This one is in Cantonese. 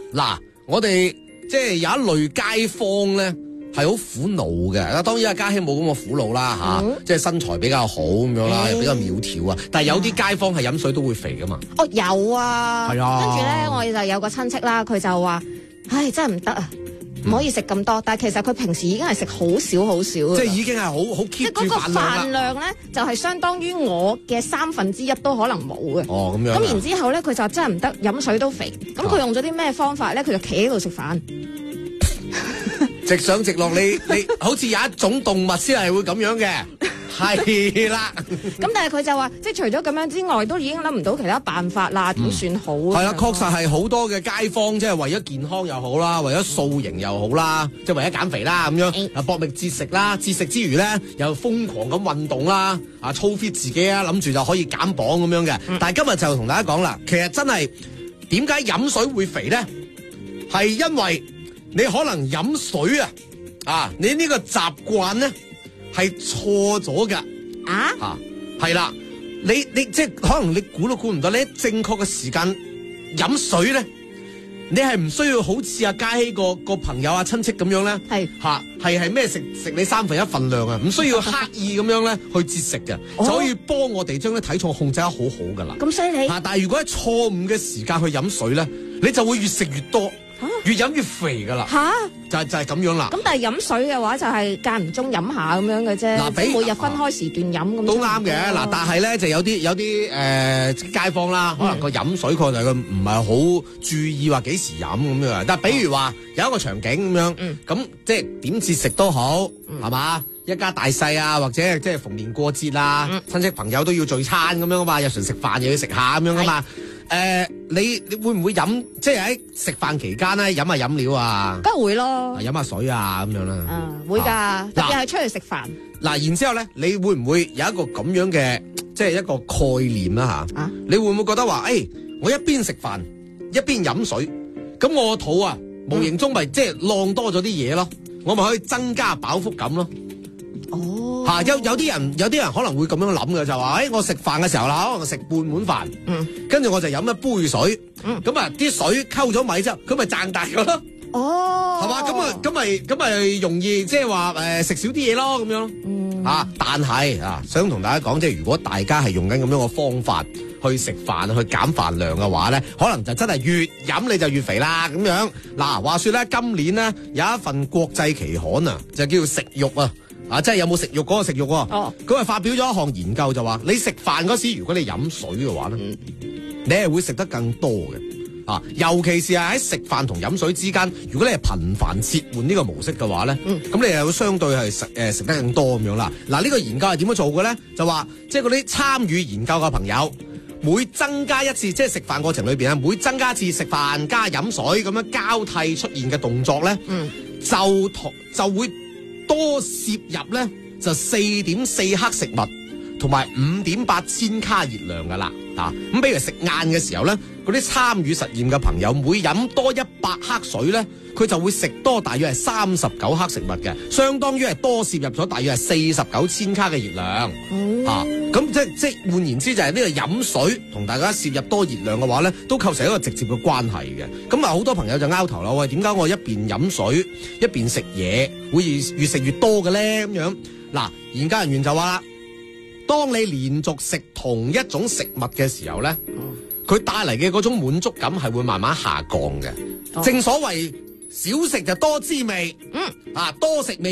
嗱，我哋即係有一類街坊咧。係好苦惱嘅，當然阿嘉興冇咁嘅苦惱啦嚇，即係身材比較好咁樣啦，又比較苗條啊。但係有啲街坊係飲水都會肥噶嘛。 哦，有啊。 係啊。 跟住咧，我哋就有個親戚啦，佢就話：唉，真係唔得啊，唔可以食咁多。但係其實佢平時已經係食好少好少。即係已經係好 keep 住飯量啦。即係嗰個飯量咧，就係相當於我嘅1/3都可能冇嘅。 哦，咁樣。 咁然之後咧，佢就真係唔得，飲水都肥。咁佢用咗啲咩方法咧？佢就企喺度食飯。 直上直落，你好似有一種動物先係會咁樣嘅，係啦。 咁但係佢就話，即係除咗咁樣之外，都已經諗唔到其他辦法啦，點算好？ 係啦，確實係好多嘅街坊，即係為咗健康又好啦，為咗塑形又好啦，即係為咗減肥啦咁樣，搏命節食啦，節食之餘咧又瘋狂咁運動啦，操 fit 自己啊，諗住就可以減磅咁樣嘅。但係今日就同大家講啦，其實真係點解飲水會肥咧？係因為你可能飲水你呢個習慣咧係錯咗噶係啦，你即係可能你估都估唔到，你喺正確嘅時間飲水咧，你係唔需要好似阿嘉希個朋友親戚咁樣咧，係咩食你1/3份量啊，唔需要刻意咁樣咧去節食嘅，就可以幫我哋將啲體重控制得好好噶啦。 咁犀利但係如果喺錯誤嘅時間去飲水咧，你就會越食越多。越飲越肥噶啦，就係咁樣啦。 咁但係飲水嘅話就係間唔中飲下咁樣嘅啫。嗱，每日分開時段飲咁。都啱嘅。嗱，但係咧就有啲街坊啦，可能個飲水佢就唔係好注意話幾時飲咁樣。但係比如話有一個場景咁樣，咁即係點節食都好，係嘛？一家大細啊，或者即係逢年過節啊，親戚朋友都要聚餐咁樣啊嘛，日常食飯又要食下咁樣啊嘛。你會唔會飲？即係喺食飯期間咧飲下飲料啊？梗係會咯，飲下水啊咁樣啦。會㗎，特別係出去食飯。 嗱，然之後咧，你會唔會有一個咁樣嘅即係一個概念啦嚇？你會唔會覺得話，我一邊食飯一邊飲水，咁我個肚無形中咪即係浪多咗啲嘢咯？我咪可以增加飽腹感咯。有啲人可能會咁樣諗嘅，就話我食飯嘅時候啦，可能食半碗飯，跟住我就飲一杯水，咁啲水溝咗米之後，佢咪賺大咗咯。係嘛？咁咪容易即係話食少啲嘢咯，咁樣。但係想同大家講，即係如果大家係用緊咁樣嘅方法去食飯去減飯量嘅話咧，可能就真係越飲你就越肥啦咁樣。嗱，話說咧，今年咧有一份國際期刊就叫食慾即係有冇食慾嗰個食慾喎。佢係發表咗一項研究，就話你食飯嗰時，如果你飲水嘅話咧，你係會食得更多嘅。尤其是係喺食飯同飲水之間，如果你係頻繁切換呢個模式嘅話咧，咁你又會相對係食得更多咁樣啦。嗱，呢個研究係點樣做嘅咧？就話即係嗰啲參與研究嘅朋友，每增加一次即係食飯過程裏邊每增加一次食飯加飲水咁樣交替出現嘅動作咧，就會多攝入咧就4.4克食物同埋5.8千卡熱量噶啦。咁比如食晏嘅時候咧，嗰啲參與實驗嘅朋友每飲多100克水咧，佢就會食多大約係39克食物嘅，相當於係多攝入咗大約係49千卡嘅熱量。咁即換言之就係呢個飲水同大家攝入多熱量嘅話咧，都構成一個直接嘅關係嘅。咁好多朋友就拗頭啦，喂，點解我一邊飲水一邊食嘢會越食越多嘅咧？咁樣嗱，研究人員就話啦，當你連續食同一種食物嘅時候咧，佢帶嚟嘅嗰種滿足感係會慢慢下降嘅。正所謂少食就多滋味，多食味。